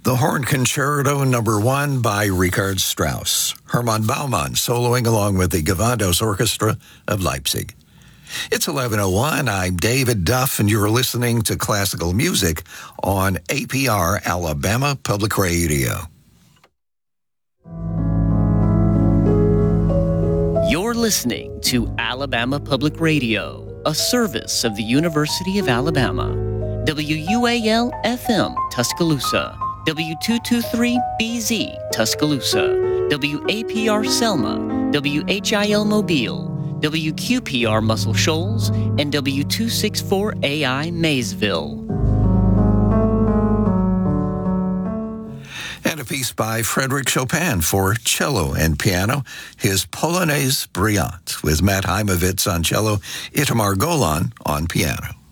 The Horn Concerto No. 1 by Richard Strauss. Hermann Baumann soloing along with the Gewandhaus Orchestra of Leipzig. It's 11:01. I'm David Duff, and you're listening to classical music on APR Alabama Public Radio. You're listening to Alabama Public Radio, a service of the University of Alabama. WUAL-FM, Tuscaloosa. W223BZ, Tuscaloosa. WAPR Selma. WHIL Mobile. WQPR Muscle Shoals. And W264AI Maysville. And a piece by Frédéric Chopin for cello and piano, his Polonaise Brillante, with Matt Heimovitz on cello, Itamar Golan on piano.